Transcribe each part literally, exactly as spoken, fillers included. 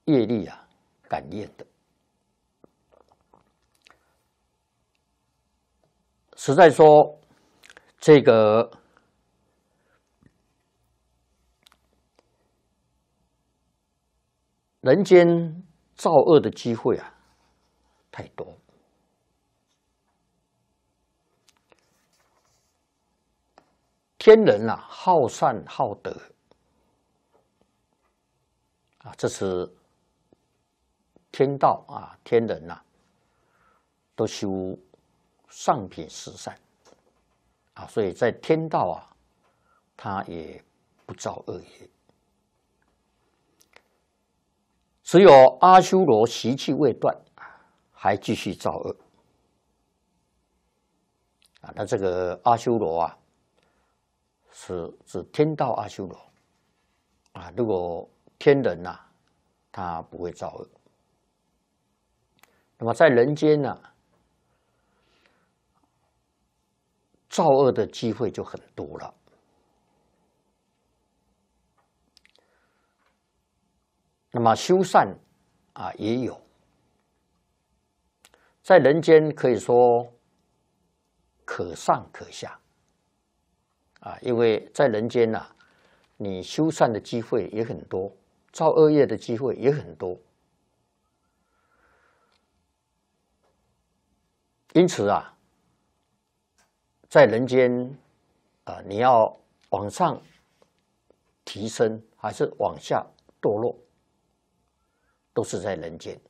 业力啊感应的。实在说，这个人间造恶的机会啊太多。天人啊，好善好德啊，这是天道啊，天人呐、啊，都修上品十善啊，所以在天道啊，他也不造恶业。只有阿修罗习气未断，还继续造恶啊。那这个阿修罗啊，是指天道阿修罗啊。如果天人呐、啊，他不会造恶。那么在人间呢、啊，造恶的机会就很多了。那么修善啊也有，在人间可以说可上可下啊，因为在人间呐、啊，你修善的机会也很多，造恶业的机会也很多。因此啊，在人间啊，你要往上提升还是往下堕落，都是在人间。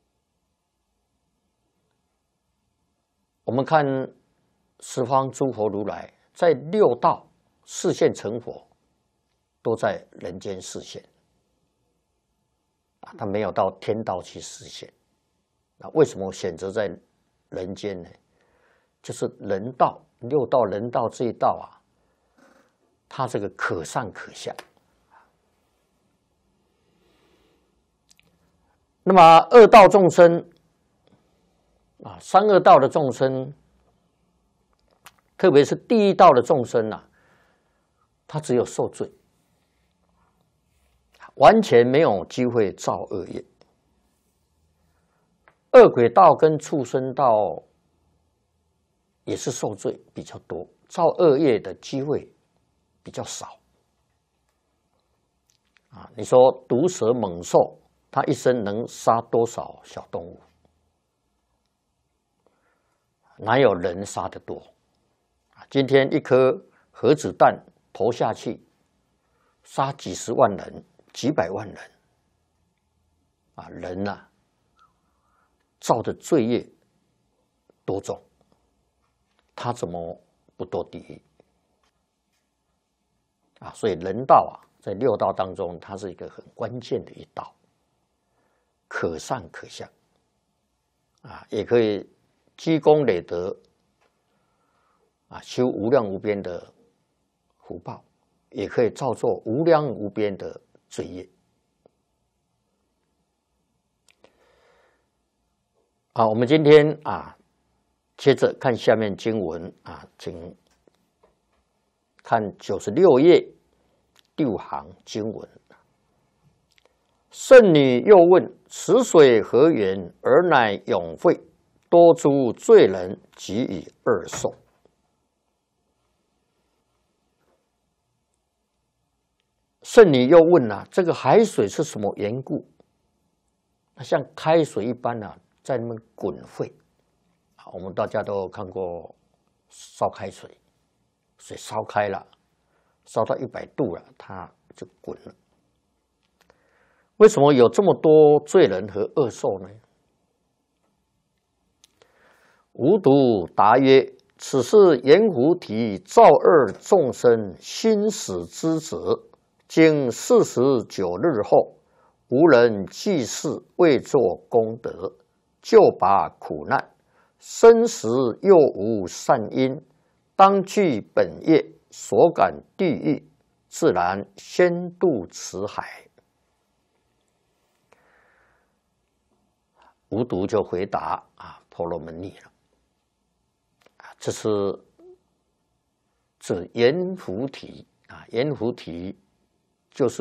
我们看十方诸佛如来在六道示现成佛，都在人间示现啊，他没有到天道去示现。那为什么选择在人间呢？就是人道，六道人道这一道啊，它这个可上可下。那么恶道众生啊，三恶道的众生，特别是地狱道的众生啊，他只有受罪，完全没有机会造恶业。恶鬼道跟畜生道也是受罪比较多，造恶业的机会比较少。啊，你说毒蛇猛兽，它一生能杀多少小动物？哪有人杀得多？今天一颗核子弹投下去，杀几十万人、几百万人，啊，人呐、啊，造的罪业多重，他怎么不堕地狱？啊，所以人道啊，在六道当中，它是一个很关键的一道，可上可下，啊，也可以积功累德，啊，修无量无边的福报，也可以造作无量无边的罪业。啊，我们今天啊，接着看下面经文啊，请看九十六页第五行经文。圣女又问：此水何源？而乃永废，多诸罪人给予二受。圣女又问啊，这个海水是什么缘故？像开水一般啊，在那边滚沸。我们大家都看过烧开水，水烧开了，烧到一百度了，它就滚了。为什么有这么多罪人和恶兽呢？无独答曰：此是阎浮提造恶众生心死之子，经四十九日后，无人济世为作功德，救拔苦难，生时又无善因，当具本业所感地狱，自然先渡此海。无独就回答啊，婆罗门尼了。这是指阎浮提啊，阎浮提就是